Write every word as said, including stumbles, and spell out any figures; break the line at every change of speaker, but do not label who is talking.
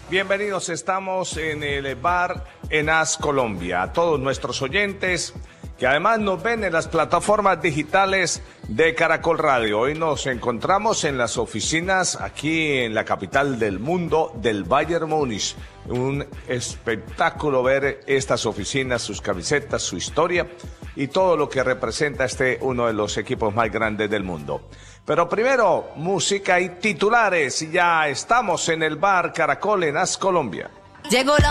Bienvenidos, estamos en el bar en As Colombia. A todos nuestros oyentes que además nos ven en las plataformas digitales de Caracol Radio. Hoy nos encontramos en las oficinas aquí en la capital del mundo del Bayern Múnich. Un espectáculo ver estas oficinas, sus camisetas, su historia y todo lo que representa este uno de los equipos más grandes del mundo. Pero primero, música y titulares. Ya estamos en el bar Caracol en As Colombia.
Llegó la